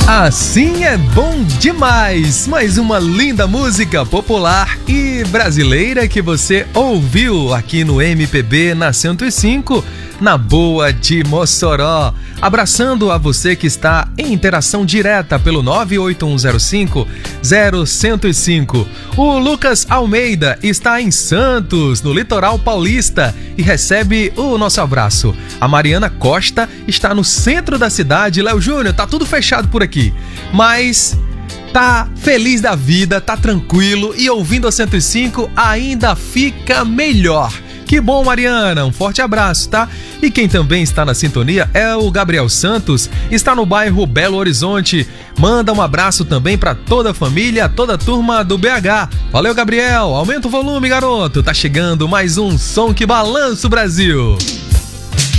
Assim é bom demais! Mais uma linda música popular e brasileira que você ouviu aqui no MPB na 105, na Boa de Mossoró. Abraçando a você que está em interação direta pelo 98105-0105. O Lucas Almeida está em Santos, no litoral paulista, e recebe o nosso abraço. A Mariana Costa está no centro da cidade. Léo Júnior, tá tudo fechado por aqui, mas tá feliz da vida, tá tranquilo, e ouvindo a 105 ainda fica melhor. Que bom, Mariana, um forte abraço, tá? E quem também está na sintonia é o Gabriel Santos, está no bairro Belo Horizonte. Manda um abraço também para toda a família, toda a turma do BH. Valeu, Gabriel, aumenta o volume, garoto, tá chegando mais um Som que Balança o Brasil.